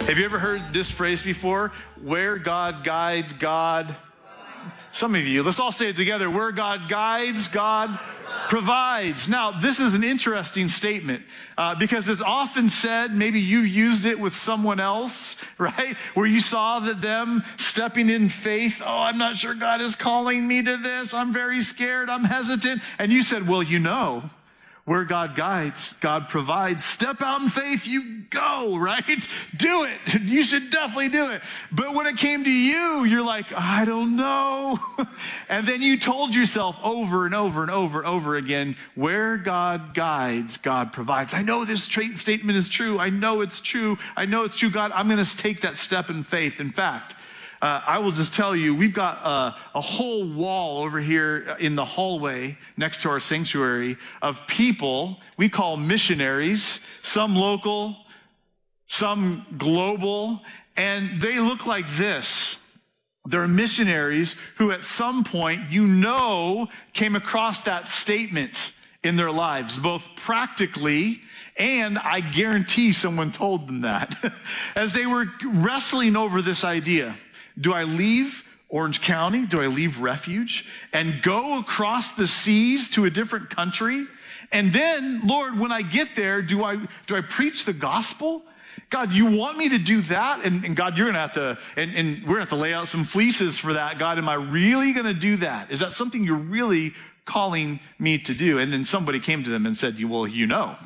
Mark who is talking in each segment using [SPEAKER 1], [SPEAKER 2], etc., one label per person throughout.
[SPEAKER 1] Have you ever heard this phrase before? Where God guides, God. Some of you, let's all say it together. Where God guides, God provides. Now, this is an interesting statement because it's often said, maybe you used it with someone else, right? Where you saw that them stepping in faith. Oh, I'm not sure God is calling me to this. I'm very scared. I'm hesitant. And you said, well, you know, where God guides, God provides. Step out in faith, you go, right? Do it. You should definitely do it. But when it came to you, you're like, I don't know. And then you told yourself over and over and over and over again, where God guides, God provides. I know this statement is true. I know it's true. I know it's true, God. I'm going to take that step in faith. In fact, I will just tell you, we've got a whole wall over here in the hallway next to our sanctuary of people we call missionaries, some local, some global, and they look like this. They're missionaries who at some point, came across that statement in their lives, both practically and I guarantee someone told them that as they were wrestling over this idea. Do I leave Orange County? Do I leave Refuge and go across the seas to a different country? And then, Lord, when I get there, do I preach the gospel? God, you want me to do that? And God, you're going to have to, and we're going to have to lay out some fleeces for that. God, am I really going to do that? Is that something you're really calling me to do? And then somebody came to them and said, well, you know.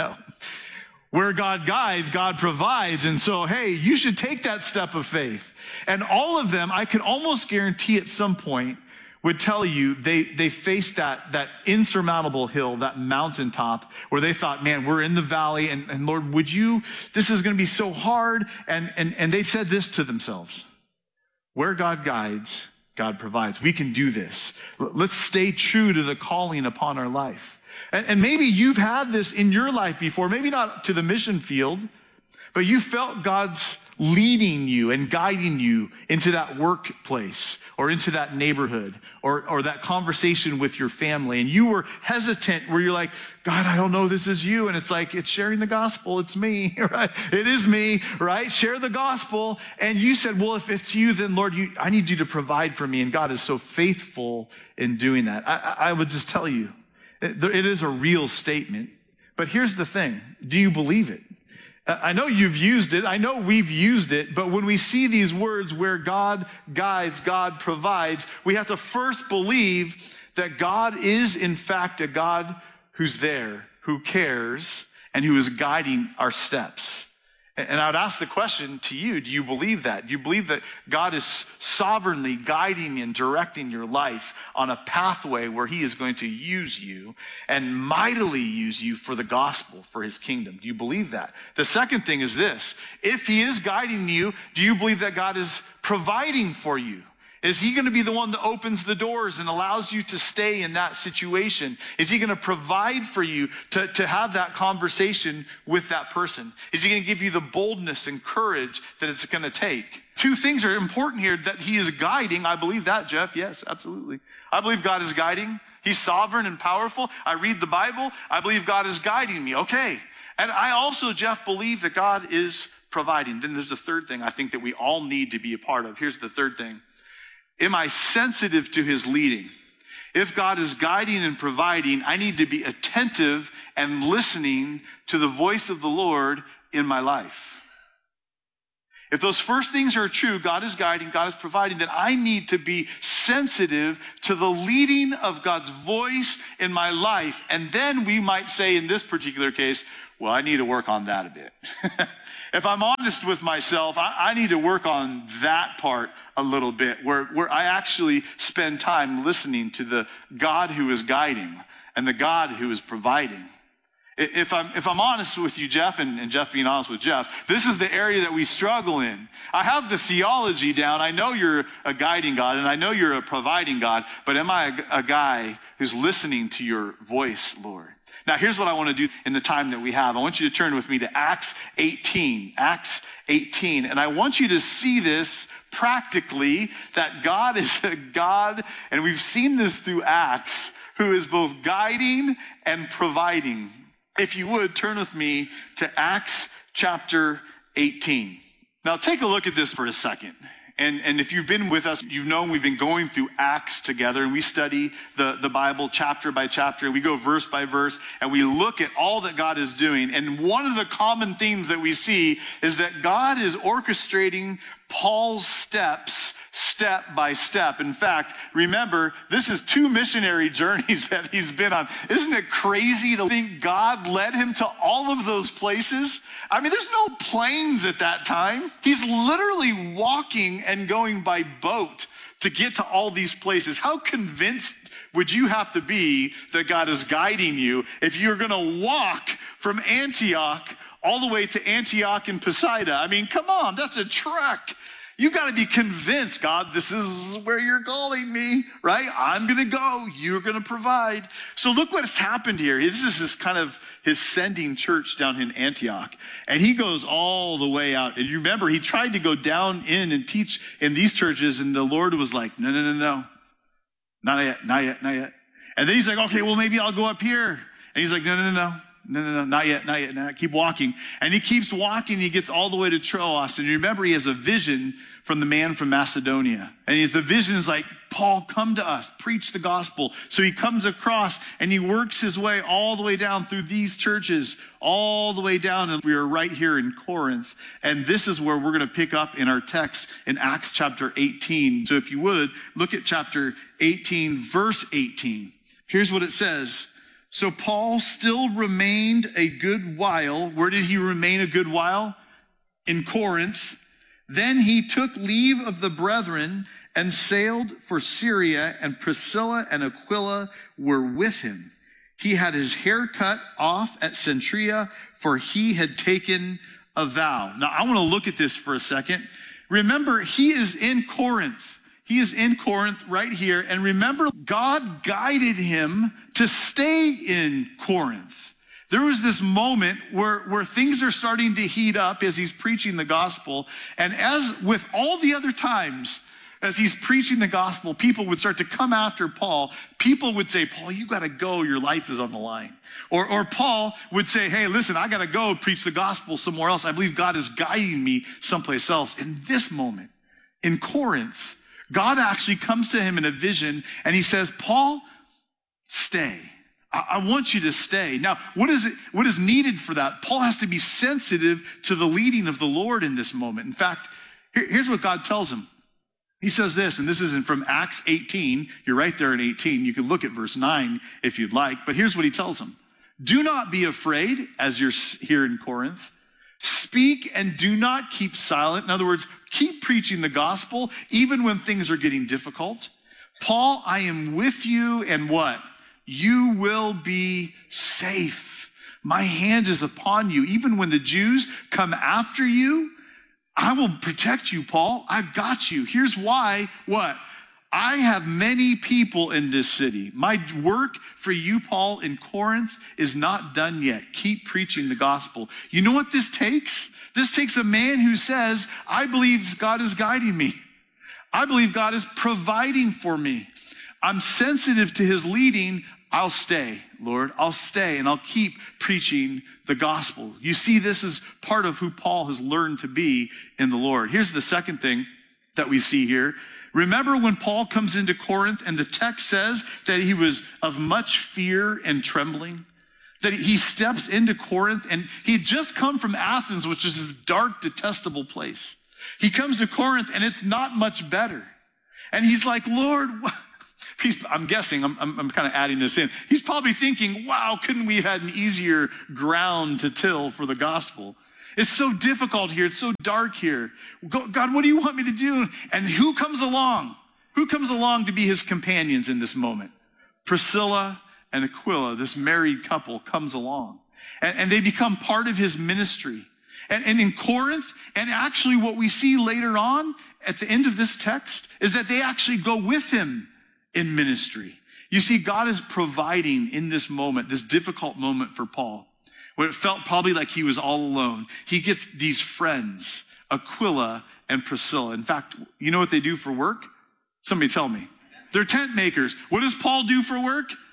[SPEAKER 1] Where God guides, God provides. And so, hey, you should take that step of faith. And all of them, I can almost guarantee at some point, would tell you they faced that insurmountable hill, that mountaintop, where they thought, man, we're in the valley, and Lord, this is going to be so hard. And they said this to themselves: where God guides, God provides. We can do this. Let's stay true to the calling upon our life. And maybe you've had this in your life before, maybe not to the mission field, but you felt God's leading you and guiding you into that workplace or into that neighborhood or that conversation with your family. And you were hesitant where you're like, God, I don't know, this is you. And it's like, it's sharing the gospel. It's me, right? It is me, right? Share the gospel. And you said, well, if it's you, then Lord, I need you to provide for me. And God is so faithful in doing that. I would just tell you, it is a real statement, but here's the thing. Do you believe it? I know you've used it. I know we've used it, but when we see these words where God guides, God provides, we have to first believe that God is in fact a God who's there, who cares, and who is guiding our steps. And I would ask the question to you, do you believe that? Do you believe that God is sovereignly guiding and directing your life on a pathway where he is going to use you and mightily use you for the gospel, for his kingdom? Do you believe that? The second thing is this: if he is guiding you, do you believe that God is providing for you? Is he going to be the one that opens the doors and allows you to stay in that situation? Is he going to provide for you to have that conversation with that person? Is he going to give you the boldness and courage that it's going to take? Two things are important here: that he is guiding. I believe that, Jeff. Yes, absolutely. I believe God is guiding. He's sovereign and powerful. I read the Bible. I believe God is guiding me. Okay. And I also, Jeff, believe that God is providing. Then there's the third thing I think that we all need to be a part of. Here's the third thing. Am I sensitive to his leading? If God is guiding and providing, I need to be attentive and listening to the voice of the Lord in my life. If those first things are true, God is guiding, God is providing, then I need to be sensitive to the leading of God's voice in my life. And then we might say in this particular case, well, I need to work on that a bit. If I'm honest with myself, I need to work on that part a little bit, where I actually spend time listening to the God who is guiding and the God who is providing. If I'm honest with you, Jeff, and Jeff being honest with Jeff, this is the area that we struggle in. I have the theology down. I know you're a guiding God, and I know you're a providing God, but am I a guy who's listening to your voice, Lord? Now, here's what I want to do in the time that we have. I want you to turn with me to Acts 18. Acts 18. And I want you to see this practically, that God is a God, and we've seen this through Acts, who is both guiding and providing. If you would, turn with me to Acts chapter 18. Now take a look at this for a second. And if you've been with us, you've known we've been going through Acts together, and we study the Bible chapter by chapter. We go verse by verse, and we look at all that God is doing. And one of the common themes that we see is that God is orchestrating Paul's steps step by step. In fact, remember, this is 2 missionary journeys that he's been on. Isn't it crazy to think God led him to all of those places? I mean, there's no planes at that time. He's literally walking and going by boat to get to all these places. How convinced would you have to be that God is guiding you if you're going to walk from Antioch all the way to Antioch in Pisidia? I mean, come on, that's a trek. You got to be convinced, God, this is where you're calling me, right? I'm going to go. You're going to provide. So look what's happened here. This is his sending church down in Antioch. And he goes all the way out. And you remember, he tried to go down in and teach in these churches. And the Lord was like, no. Not yet. And then he's like, okay, well, maybe I'll go up here. And he's like, no, not yet. Keep walking. And he keeps walking. He gets all the way to Troas. And you remember, he has a vision from the man from Macedonia. And the vision is like, Paul, come to us, preach the gospel. So he comes across and he works his way all the way down through these churches, all the way down. And we are right here in Corinth. And this is where we're going to pick up in our text in Acts chapter 18. So if you would, look at chapter 18, verse 18. Here's what it says. So Paul still remained a good while. Where did he remain a good while? In Corinth. Then he took leave of the brethren and sailed for Syria, and Priscilla and Aquila were with him. He had his hair cut off at Cenchrea, for he had taken a vow. Now I want to look at this for a second. Remember, he is in Corinth. He is in Corinth right here. And remember, God guided him to stay in Corinth. There was this moment where things are starting to heat up as he's preaching the gospel. And as with all the other times, as he's preaching the gospel, people would start to come after Paul. People would say, Paul, you got to go. Your life is on the line. Or Paul would say, hey, listen, I got to go preach the gospel somewhere else. I believe God is guiding me someplace else. In this moment, in Corinth, God actually comes to him in a vision and he says, Paul, stay. I want you to stay. Now, what is needed for that? Paul has to be sensitive to the leading of the Lord in this moment. In fact, here's what God tells him. He says this, and this isn't from Acts 18. You're right there in 18. You can look at verse 9 if you'd like. But here's what he tells him. Do not be afraid as you're here in Corinth. Speak and do not keep silent. In other words, keep preaching the gospel even when things are getting difficult. Paul, I am with you, and what? You will be safe. My hand is upon you. Even when the Jews come after you, I will protect you, Paul. I've got you. Here's why. What? I have many people in this city. My work for you, Paul, in Corinth is not done yet. Keep preaching the gospel. You know what this takes? This takes a man who says, I believe God is guiding me. I believe God is providing for me. I'm sensitive to his leading. I'll stay, Lord. I'll stay and I'll keep preaching the gospel. You see, this is part of who Paul has learned to be in the Lord. Here's the second thing that we see here. Remember when Paul comes into Corinth and the text says that he was of much fear and trembling? That he steps into Corinth, and he had just come from Athens, which is this dark, detestable place. He comes to Corinth and it's not much better. And he's like, Lord, I'm guessing, I'm kind of adding this in. He's probably thinking, wow, couldn't we have had an easier ground to till for the gospel? It's so difficult here. It's so dark here. God, what do you want me to do? And who comes along? Who comes along to be his companions in this moment? Priscilla and Aquila, this married couple, comes along. And they become part of his ministry. And in Corinth, and actually what we see later on at the end of this text, is that they actually go with him in ministry. You see, God is providing in this moment, this difficult moment for Paul, when it felt probably like he was all alone. He gets these friends, Aquila and Priscilla. In fact, you know what they do for work? Somebody tell me. They're tent makers. What does Paul do for work?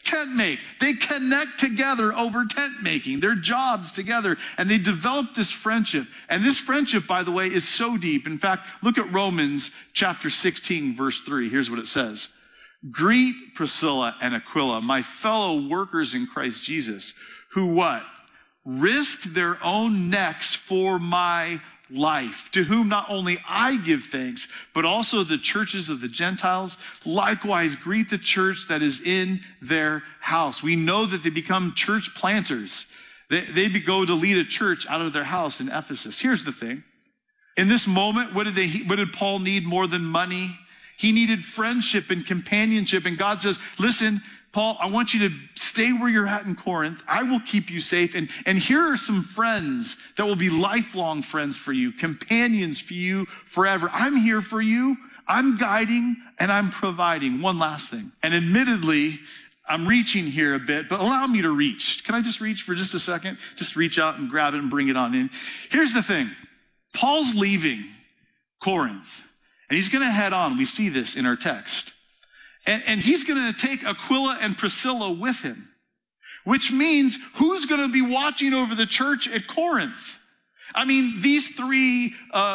[SPEAKER 1] tent make. They connect together over tent making, their jobs together, and they develop this friendship. And this friendship, by the way, is so deep. In fact, look at Romans chapter 16, verse 3. Here's what it says. Greet Priscilla and Aquila, my fellow workers in Christ Jesus, who what? Risked their own necks for my life, to whom not only I give thanks, but also the churches of the Gentiles. Likewise, greet the church that is in their house. We know that they become church planters. They go to lead a church out of their house in Ephesus. Here's the thing. In this moment, what did Paul need more than money? He needed friendship and companionship. And God says, listen, Paul, I want you to stay where you're at in Corinth. I will keep you safe. And here are some friends that will be lifelong friends for you, companions for you forever. I'm here for you. I'm guiding and I'm providing. One last thing. And admittedly, I'm reaching here a bit, but allow me to reach. Can I just reach for just a second? Just reach out and grab it and bring it on in. Here's the thing. Paul's leaving Corinth. And he's going to head on. We see this in our text. And he's going to take Aquila and Priscilla with him, which means who's going to be watching over the church at Corinth? I mean, these three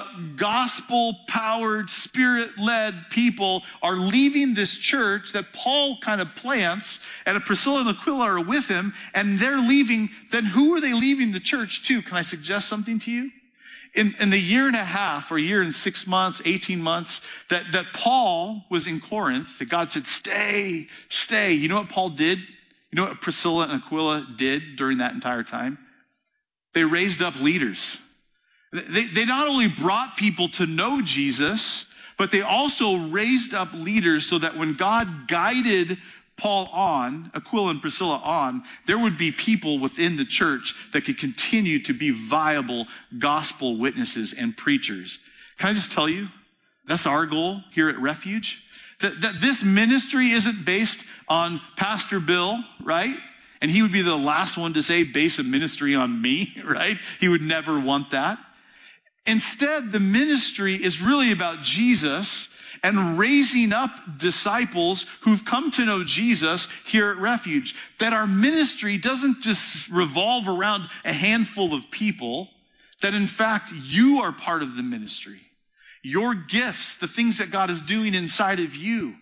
[SPEAKER 1] gospel-powered, spirit-led people are leaving this church that Paul kind of plants, and Priscilla and Aquila are with him, and they're leaving. Then who are they leaving the church to? Can I suggest something to you? In the year and a half, or year and 6 months, 18 months, that Paul was in Corinth, that God said, stay. You know what Paul did? You know what Priscilla and Aquila did during that entire time? They raised up leaders. They not only brought people to know Jesus, but they also raised up leaders so that when God guided Paul on, Aquila and Priscilla on, there would be people within the church that could continue to be viable gospel witnesses and preachers. Can I just tell you, that's our goal here at Refuge. That this ministry isn't based on Pastor Bill, right? And he would be the last one to say, base a ministry on me, right? He would never want that. Instead, the ministry is really about Jesus and raising up disciples who've come to know Jesus here at Refuge. That our ministry doesn't just revolve around a handful of people, that in fact you are part of the ministry. Your gifts, the things that God is doing inside of you.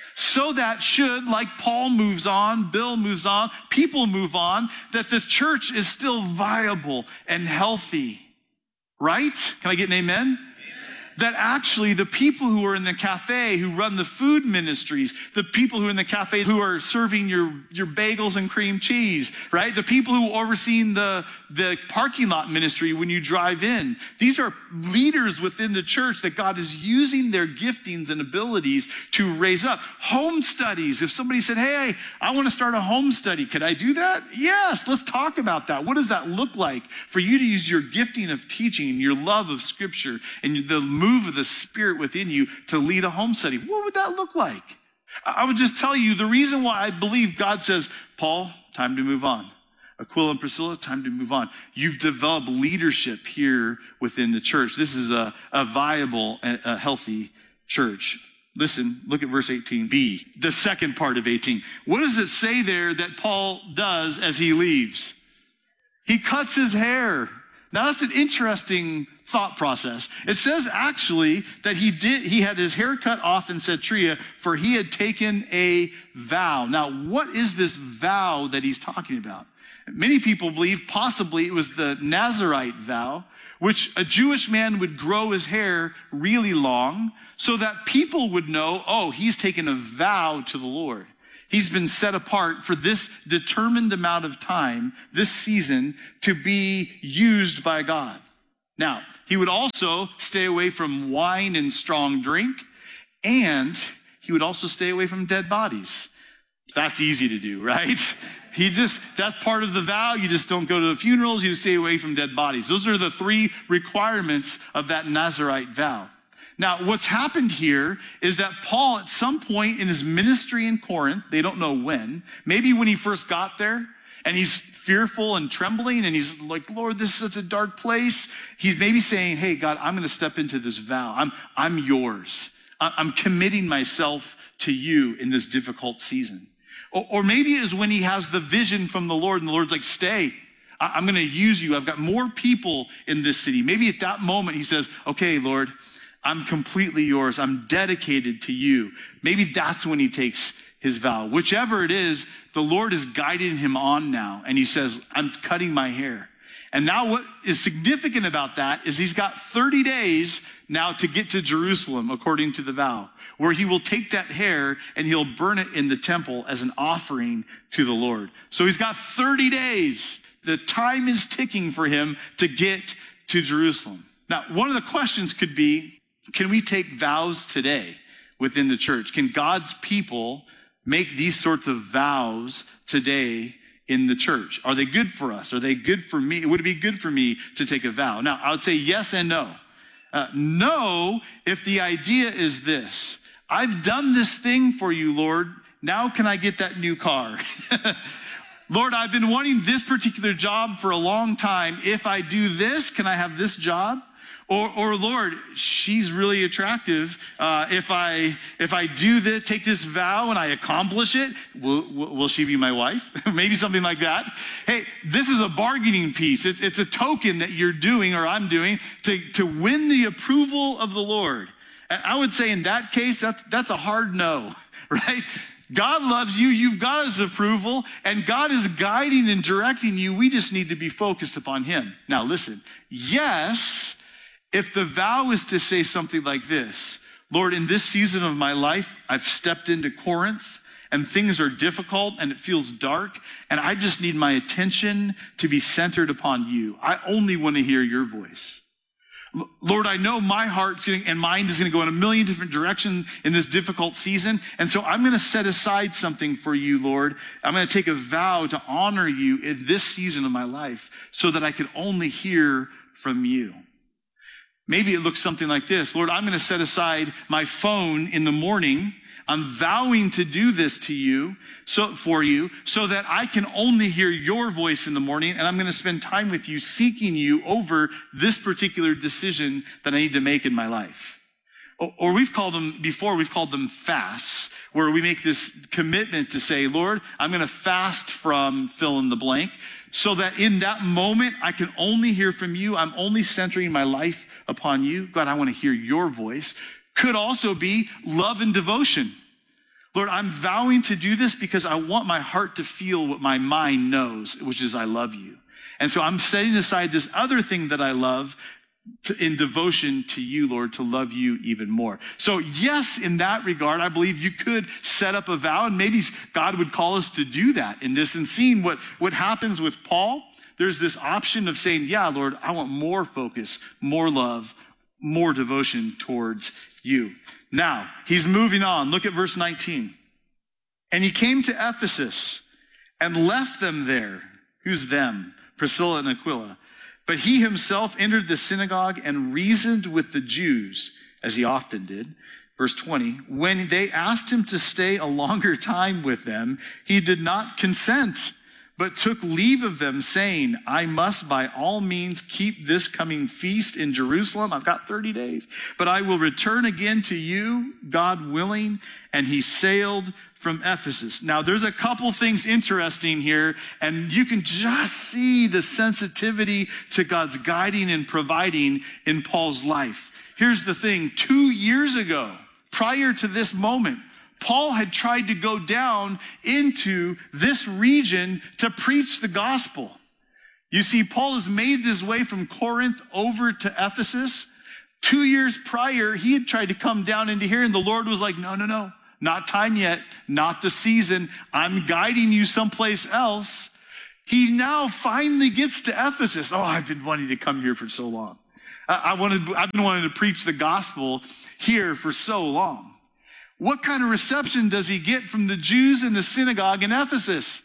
[SPEAKER 1] So that should, like Paul moves on, Bill moves on, people move on, that this church is still viable and healthy. Right? Can I get an amen? That actually the people who are in the cafe, who run the food ministries, the people who are in the cafe who are serving your bagels and cream cheese, right? The people who are overseeing the parking lot ministry when you drive in. These are leaders within the church that God is using their giftings and abilities to raise up. Home studies. If somebody said, hey, I want to start a home study, could I do that? Yes, let's talk about that. What does that look like for you to use your gifting of teaching, your love of scripture, and the move of the Spirit within you to lead a home study? What would that look like? I would just tell you the reason why I believe God says, Paul, time to move on. Aquila and Priscilla, time to move on. You've developed leadership here within the church. This is a viable, a healthy church. Listen, look at verse 18b, the second part of 18. What does it say there that Paul does as he leaves? He cuts his hair. Now that's an interesting thought process. It says actually that he had his hair cut off in Cetrea, for he had taken a vow. Now, what is this vow that he's talking about? Many people believe possibly it was the Nazirite vow, which a Jewish man would grow his hair really long so that people would know, oh, he's taken a vow to the Lord. He's been set apart for this determined amount of time, this season, to be used by God. Now, he would also stay away from wine and strong drink, and he would also stay away from dead bodies. That's easy to do, right? That's part of the vow. You just don't go to the funerals. You stay away from dead bodies. Those are the three requirements of that Nazirite vow. Now, what's happened here is that Paul, at some point in his ministry in Corinth, they don't know when, maybe when he first got there, and he's fearful and trembling, and he's like, Lord, this is such a dark place. He's maybe saying, hey, God, I'm going to step into this vow. I'm yours. I'm committing myself to you in this difficult season. Or maybe it is when he has the vision from the Lord and the Lord's like, stay. I'm going to use you. I've got more people in this city. Maybe at that moment he says, okay, Lord, I'm completely yours. I'm dedicated to you. Maybe that's when he takes his vow. Whichever it is, the Lord is guiding him on now. And he says, I'm cutting my hair. And now what is significant about that is he's got 30 days now to get to Jerusalem, according to the vow, where he will take that hair and he'll burn it in the temple as an offering to the Lord. So he's got 30 days. The time is ticking for him to get to Jerusalem. Now, one of the questions could be, can we take vows today within the church? Can God's people make these sorts of vows today in the church? Are they good for us? Are they good for me? Would it be good for me to take a vow? Now, I would say yes and no. No, if the idea is this: I've done this thing for you, Lord. Now can I get that new car? Lord, I've been wanting this particular job for a long time. If I do this, can I have this job? Or Lord, she's really attractive. If I do this, take this vow and I accomplish it, will she be my wife? Maybe something like that. Hey, this is a bargaining piece. It's a token that you're doing or I'm doing to win the approval of the Lord. And I would say in that case, that's a hard no, right? God loves you. You've got his approval, and God is guiding and directing you. We just need to be focused upon him. Now listen, yes, if the vow is to say something like this: Lord, in this season of my life, I've stepped into Corinth and things are difficult and it feels dark and I just need my attention to be centered upon you. I only want to hear your voice. Lord, I know my heart's and mind is going to go in a million different directions in this difficult season. And so I'm going to set aside something for you, Lord. I'm going to take a vow to honor you in this season of my life so that I can only hear from you. Maybe it looks something like this: Lord, I'm going to set aside my phone in the morning. I'm vowing to do this to you, for you, so that I can only hear your voice in the morning, and I'm going to spend time with you, seeking you over this particular decision that I need to make in my life. Or we've called them fasts, where we make this commitment to say, Lord, I'm going to fast from fill in the blank, so that in that moment, I can only hear from you. I'm only centering my life upon you. God, I want to hear your voice. Could also be love and devotion. Lord, I'm vowing to do this because I want my heart to feel what my mind knows, which is I love you. And so I'm setting aside this other thing that I love in devotion to you, Lord, to love you even more. So yes, in that regard, I believe you could set up a vow, and maybe God would call us to do that in this. And seeing what happens with Paul, there's this option of saying, yeah, Lord, I want more focus, more love, more devotion towards you. Now, he's moving on. Look at verse 19. And he came to Ephesus and left them there. Who's them? Priscilla and Aquila. But he himself entered the synagogue and reasoned with the Jews, as he often did. Verse 20, when they asked him to stay a longer time with them, he did not consent, but took leave of them, saying, I must by all means keep this coming feast in Jerusalem. I've got 30 days, but I will return again to you, God willing. And he sailed from Ephesus. Now, there's a couple things interesting here, and you can just see the sensitivity to God's guiding and providing in Paul's life. Here's the thing. 2 years ago, prior to this moment, Paul had tried to go down into this region to preach the gospel. You see, Paul has made this way from Corinth over to Ephesus. 2 years prior, he had tried to come down into here, and the Lord was like, no, not time yet, not the season. I'm guiding you someplace else. He now finally gets to Ephesus. Oh, I've been wanting to come here for so long. I've been wanting to preach the gospel here for so long. What kind of reception does he get from the Jews in the synagogue in Ephesus?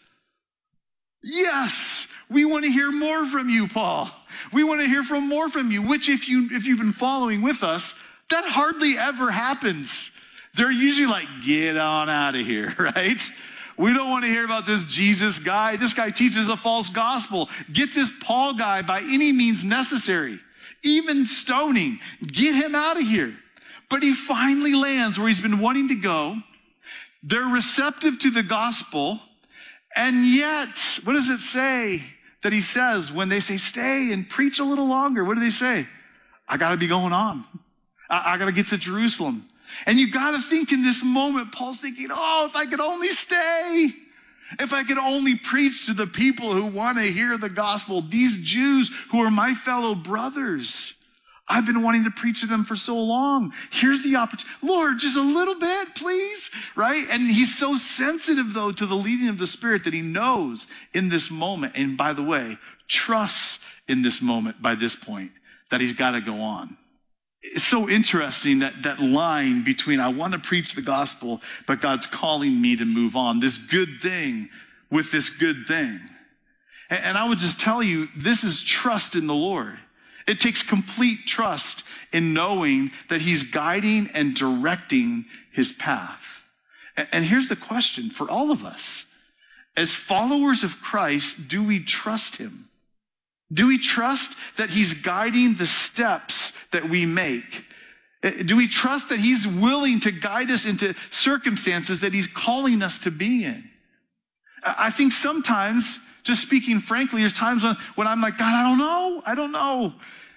[SPEAKER 1] Yes, we want to hear more from you, Paul. We want to hear more from you, which if you've been following with us, that hardly ever happens. They're usually like, get on out of here, right? We don't want to hear about this Jesus guy. This guy teaches a false gospel. Get this Paul guy by any means necessary, even stoning. Get him out of here. But he finally lands where he's been wanting to go. They're receptive to the gospel. And yet, what does it say that he says when they say, stay and preach a little longer? What do they say? I got to be going on. I got to get to Jerusalem. And you got to think in this moment, Paul's thinking, oh, if I could only stay. If I could only preach to the people who want to hear the gospel, these Jews who are my fellow brothers. I've been wanting to preach to them for so long. Here's the opportunity. Lord, just a little bit, please, right? And he's so sensitive, though, to the leading of the Spirit that he knows in this moment, and by the way, trusts in this moment by this point, that he's got to go on. It's so interesting that line between I want to preach the gospel, but God's calling me to move on. This good thing with this good thing. And I would just tell you, this is trust in the Lord. It takes complete trust in knowing that he's guiding and directing his path. And here's the question for all of us. As followers of Christ, do we trust him? Do we trust that he's guiding the steps that we make? Do we trust that he's willing to guide us into circumstances that he's calling us to be in? I think sometimes, just speaking frankly, there's times when I'm like, God, I don't know.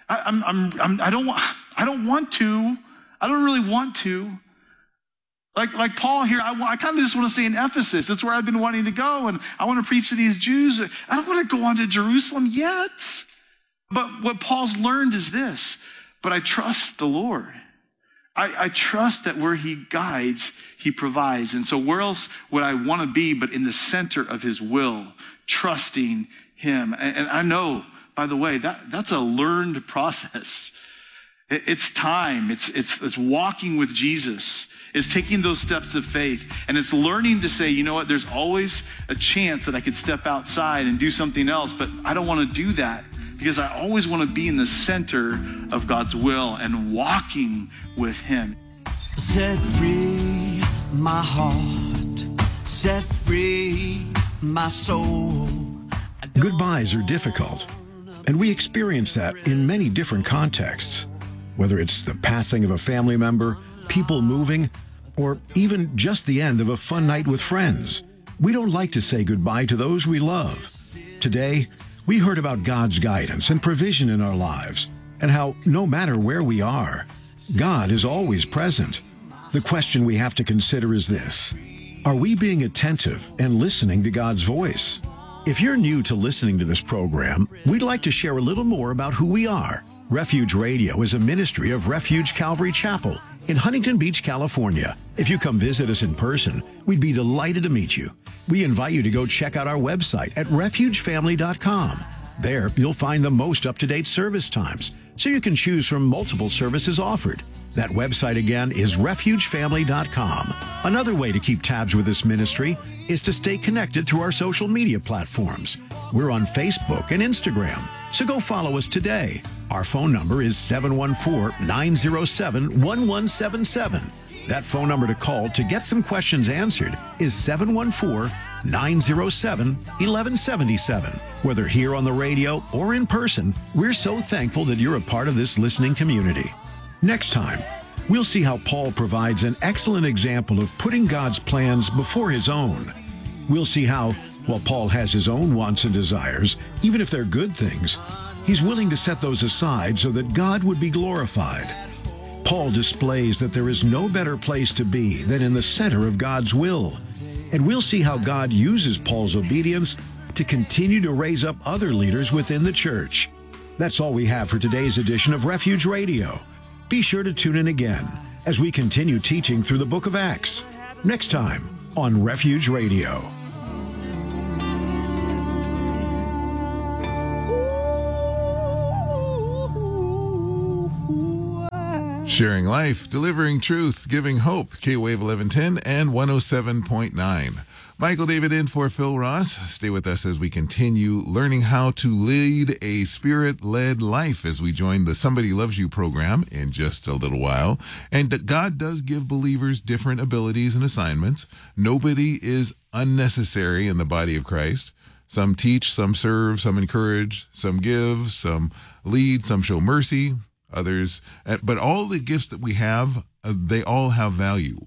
[SPEAKER 1] I don't want to. I don't really want to. Like Paul here, I kind of just want to stay in Ephesus. That's where I've been wanting to go. And I want to preach to these Jews. I don't want to go on to Jerusalem yet. But what Paul's learned is this. But I trust the Lord. I trust that where he guides, he provides. And so where else would I want to be but in the center of his will, trusting him? And I know, by the way, that's a learned process. It's time. It's walking with Jesus. It's taking those steps of faith. And it's learning to say, you know what, there's always a chance that I could step outside and do something else, but I don't want to do that because I always want to be in the center of God's will and walking with him.
[SPEAKER 2] Set free my heart, set free my soul.
[SPEAKER 3] Goodbyes are difficult, and we experience that in many different contexts. Whether it's the passing of a family member, people moving, or even just the end of a fun night with friends. We don't like to say goodbye to those we love. Today, we heard about God's guidance and provision in our lives, and how no matter where we are, God is always present. The question we have to consider is this: are we being attentive and listening to God's voice? If you're new to listening to this program, we'd like to share a little more about who we are. Refuge Radio is a ministry of Refuge Calvary Chapel in Huntington Beach, California. If you come visit us in person, we'd be delighted to meet you. We invite you to go check out our website at refugefamily.com. There, you'll find the most up-to-date service times, so you can choose from multiple services offered. That website again is refugefamily.com. Another way to keep tabs with this ministry is to stay connected through our social media platforms. We're on Facebook and Instagram, so go follow us today. Our phone number is 714-907-1177. That phone number to call to get some questions answered is 714-907-1177. Whether here on the radio or in person, we're so thankful that you're a part of this listening community. Next time, we'll see how Paul provides an excellent example of putting God's plans before his own. We'll see how, while Paul has his own wants and desires, even if they're good things, he's willing to set those aside so that God would be glorified. Paul displays that there is no better place to be than in the center of God's will. And we'll see how God uses Paul's obedience to continue to raise up other leaders within the church. That's all we have for today's edition of Refuge Radio. Be sure to tune in again as we continue teaching through the book of Acts. Next time on Refuge Radio.
[SPEAKER 4] Sharing life, delivering truth, giving hope. K-Wave 1110 and 107.9. Michael David in for Phil Ross. Stay with us as we continue learning how to lead a spirit-led life as we join the Somebody Loves You program in just a little while. And God does give believers different abilities and assignments. Nobody is unnecessary in the body of Christ. Some teach, some serve, some encourage, some give, some lead, some show mercy, others. But all the gifts that we have, they all have value.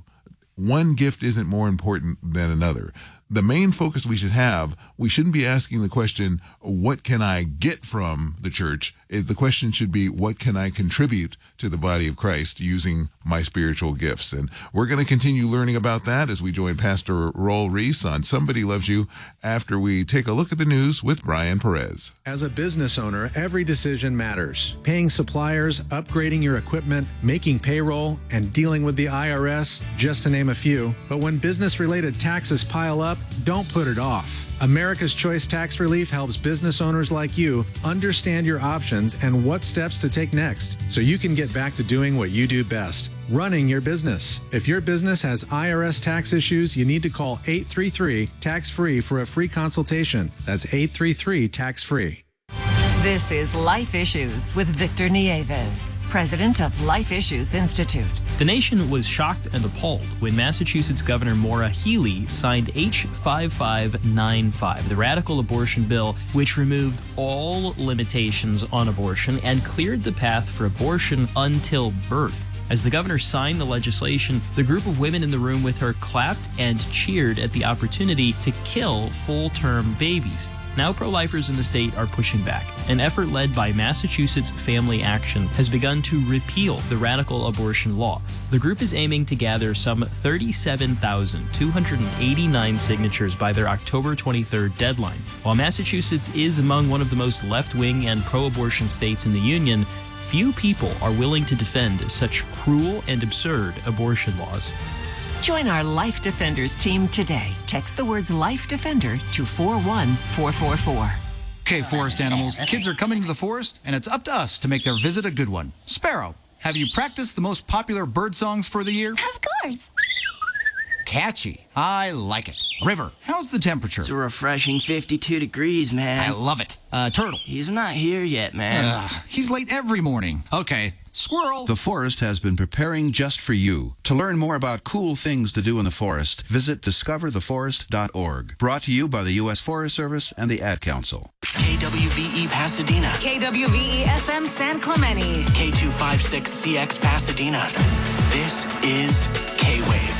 [SPEAKER 4] one gift isn't more important than another. The main focus we shouldn't be asking the question, what can I get from the church? The question should be, what can I contribute to the body of Christ using my spiritual gifts? And we're going to continue learning about that as we join Pastor Roel Reese on Somebody Loves You after we take a look at the news with Brian Perez.
[SPEAKER 5] As a business owner, every decision matters. Paying suppliers, upgrading your equipment, making payroll, and dealing with the IRS, just to name a few. But when business-related taxes pile up, don't put it off. America's Choice Tax Relief helps business owners like you understand your options and what steps to take next so you can get back to doing what you do best, running your business. If your business has IRS tax issues, you need to call 833-TAX-FREE for a free consultation. That's 833-TAX-FREE.
[SPEAKER 6] This is Life Issues with Victor Nieves, president of Life Issues Institute.
[SPEAKER 7] The nation was shocked and appalled when Massachusetts Governor Maura Healey signed H5595, the radical abortion bill, which removed all limitations on abortion and cleared the path for abortion until birth. As the governor signed the legislation, the group of women in the room with her clapped and cheered at the opportunity to kill full-term babies. Now pro-lifers in the state are pushing back. An effort led by Massachusetts Family Action has begun to repeal the radical abortion law. The group is aiming to gather some 37,289 signatures by their October 23rd deadline. While Massachusetts is among one of the most left-wing and pro-abortion states in the Union, few people are willing to defend such cruel and absurd abortion laws.
[SPEAKER 6] Join our Life Defenders team today. Text the words Life Defender to 41444.
[SPEAKER 8] Okay, forest animals, kids are coming to the forest, and it's up to us to make their visit a good one. Sparrow, have you practiced the most popular bird songs for the year?
[SPEAKER 9] Of course.
[SPEAKER 8] Catchy. I like it. River, how's the temperature?
[SPEAKER 10] It's a refreshing 52 degrees, man.
[SPEAKER 8] I love it. Turtle.
[SPEAKER 10] He's not here yet, man.
[SPEAKER 8] He's late every morning. Okay. Squirrel.
[SPEAKER 11] The forest has been preparing just for you. To learn more about cool things to do in the forest, visit discovertheforest.org. Brought to you by the U.S. Forest Service and the Ad Council.
[SPEAKER 10] KWVE Pasadena.
[SPEAKER 6] KWVE FM San Clemente.
[SPEAKER 10] K256CX Pasadena. This is K-Wave.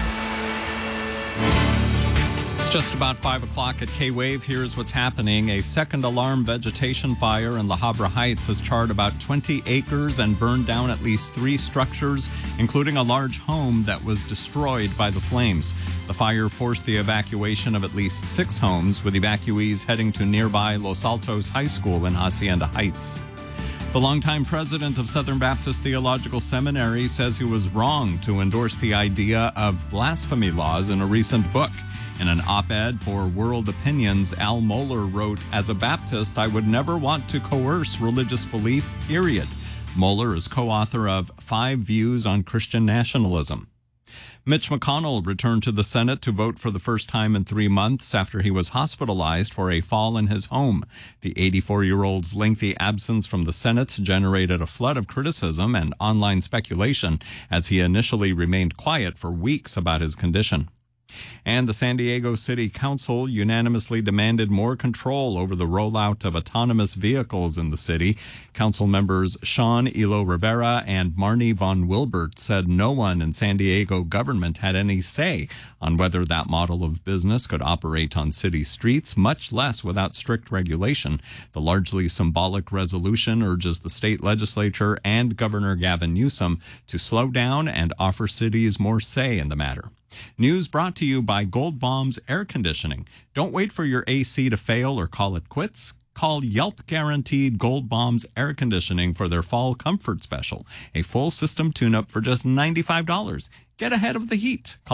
[SPEAKER 12] It's just about 5 o'clock at K-Wave. Here's what's happening. A second alarm vegetation fire in La Habra Heights has charred about 20 acres and burned down at least 3 structures, including a large home that was destroyed by the flames. The fire forced the evacuation of at least 6 homes, with evacuees heading to nearby Los Altos High School in Hacienda Heights. The longtime president of Southern Baptist Theological Seminary says he was wrong to endorse the idea of blasphemy laws in a recent book. In an op-ed for World Opinions, Al Mohler wrote, "As a Baptist, I would never want to coerce religious belief, period." Mohler is co-author of 5 Views on Christian Nationalism. Mitch McConnell returned to the Senate to vote for the first time in 3 months after he was hospitalized for a fall in his home. The 84-year-old's lengthy absence from the Senate generated a flood of criticism and online speculation as he initially remained quiet for weeks about his condition. And the San Diego City Council unanimously demanded more control over the rollout of autonomous vehicles in the city. Council members Sean Elo Rivera and Marnie von Wilbert said no one in San Diego government had any say on whether that model of business could operate on city streets, much less without strict regulation. The largely symbolic resolution urges the state legislature and Governor Gavin Newsom to slow down and offer cities more say in the matter. News brought to you by Gold Bombs Air Conditioning. Don't wait for your AC to fail or call it quits. Call Yelp Guaranteed Gold Bombs Air Conditioning for their fall comfort special. A full system tune-up for just $95. Get ahead of the heat. Call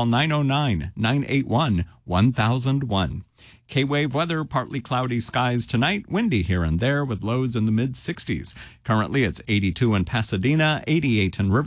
[SPEAKER 12] 909-981-1001. K-Wave weather, partly cloudy skies tonight, windy here and there with lows in the mid-60s. Currently it's 82 in Pasadena, 88 in Riverside.